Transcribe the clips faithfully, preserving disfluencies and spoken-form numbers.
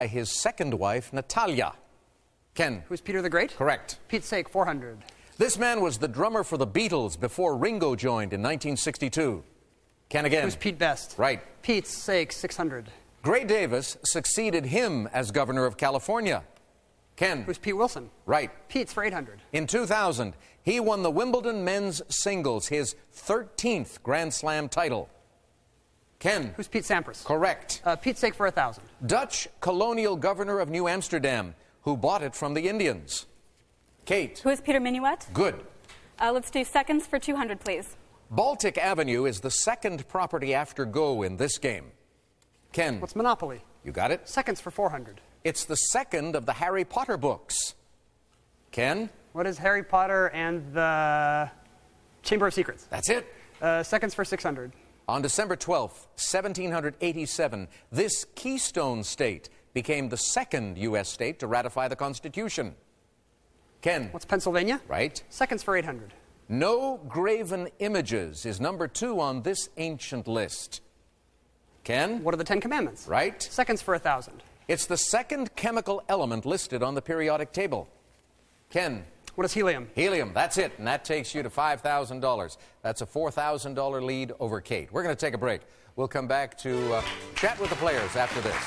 his second wife, Natalia. Ken. Who's Peter the Great? Correct. Pete's sake, four hundred. This man was the drummer for the Beatles before Ringo joined in nineteen sixty-two. Ken again. Who's Pete Best? Right. Pete's sake, six hundred. Gray Davis succeeded him as governor of California. Ken. Who's Pete Wilson? Right. Pete's for eight hundred. In two thousand, he won the Wimbledon men's singles, his thirteenth Grand Slam title. Ken. Who's Pete Sampras? Correct. Uh, Pete's sake for one thousand. Dutch colonial governor of New Amsterdam, who bought it from the Indians. Kate. Who is Peter Minuet? Good. Uh, let's do seconds for two hundred, please. Baltic Avenue is the second property after Go in this game. Ken. What's Monopoly? You got it? Seconds for four hundred. It's the second of the Harry Potter books. Ken. What is Harry Potter and the Chamber of Secrets? That's it. Uh, seconds for six hundred. On December twelfth, seventeen eighty-seven, this Keystone State became the second U S state to ratify the Constitution. Ken. What's Pennsylvania? Right. Seconds for eight hundred. No graven images is number two on this ancient list. Ken. What are the Ten Commandments? Right. Seconds for one thousand. It's the second chemical element listed on the periodic table. Ken. What is helium? Helium, that's it, and that takes you to five thousand dollars. That's a four thousand dollars lead over Kate. We're going to take a break. We'll come back to uh, chat with the players after this.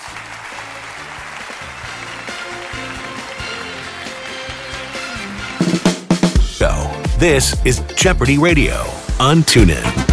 So, this is Jeopardy Radio on TuneIn.